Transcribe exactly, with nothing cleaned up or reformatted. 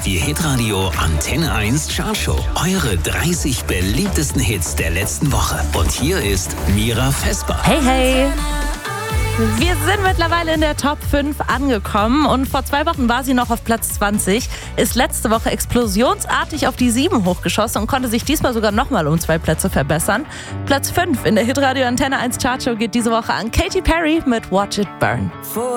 Die Hitradio Antenne eins Chartshow. Eure dreißig beliebtesten Hits der letzten Woche. Und hier ist Mira Vesper. Hey, hey! Wir sind mittlerweile in der Top fünf angekommen und vor zwei Wochen war sie noch auf Platz zwanzig, ist letzte Woche explosionsartig auf die sieben hochgeschossen und konnte sich diesmal sogar nochmal um zwei Plätze verbessern. Platz fünf in der Hitradio Antenne eins Chartshow geht diese Woche an Katy Perry mit Watch It Burn.